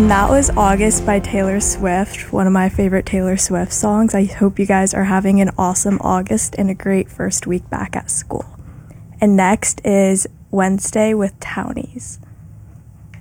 And that was August by Taylor Swift, one of my favorite Taylor Swift songs. I hope you guys are having an awesome August and a great first week back at school. And next is Wednesday with Townies.